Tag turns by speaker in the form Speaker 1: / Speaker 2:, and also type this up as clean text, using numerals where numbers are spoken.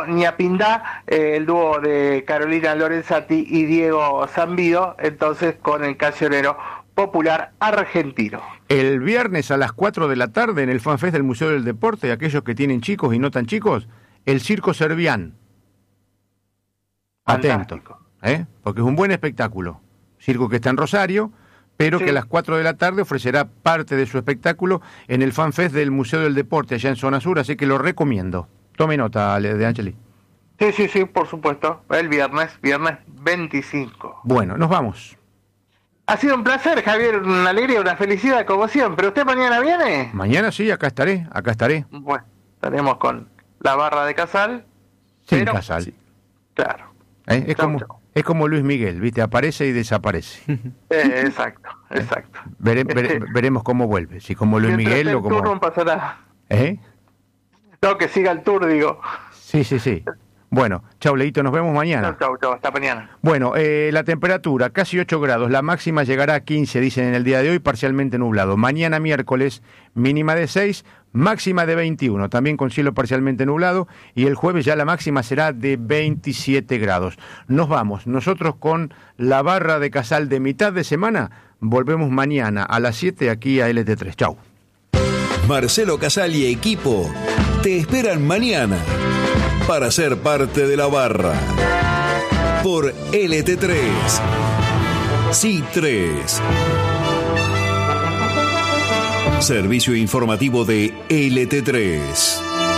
Speaker 1: Nico Ñapindá, el dúo de Carolina Lorenzati y Diego Zambido, entonces con el cancionero popular argentino.
Speaker 2: El viernes a las 4 de la tarde en el FanFest del Museo del Deporte, aquellos que tienen chicos y no tan chicos, el Circo Servián. Atento, porque es un buen espectáculo. Circo que está en Rosario, pero que a las 4 de la tarde ofrecerá parte de su espectáculo en el FanFest del Museo del Deporte, allá en Zona Sur, así que lo recomiendo. Tome nota, de Angeli.
Speaker 1: Sí, por supuesto. El viernes 25.
Speaker 2: Bueno, nos vamos.
Speaker 1: Ha sido un placer, Javier, una alegría, una felicidad, como siempre. ¿Usted mañana viene?
Speaker 2: Mañana sí, acá estaré.
Speaker 1: Bueno, estaremos con la barra de Casal.
Speaker 2: Sin Casal. Sí.
Speaker 1: Claro.
Speaker 2: Es como Luis Miguel, ¿viste? Aparece y desaparece.
Speaker 1: Exacto.
Speaker 2: Veremos cómo vuelve, si como Luis Miguel o como...
Speaker 1: El tour no pasará. No, que siga el tour, digo.
Speaker 2: Sí. Bueno, chau, Leito, nos vemos mañana.
Speaker 1: Chau, hasta mañana.
Speaker 2: Bueno, la temperatura, casi 8 grados, la máxima llegará a 15, dicen en el día de hoy, parcialmente nublado. Mañana miércoles, mínima de 6, máxima de 21, también con cielo parcialmente nublado, y el jueves ya la máxima será de 27 grados. Nos vamos, nosotros con la barra de Casal de mitad de semana, volvemos mañana a las 7 aquí a LT3. Chau.
Speaker 3: Marcelo Casal y equipo te esperan mañana para ser parte de la barra por LT3. Sí 3. Servicio informativo de LT3.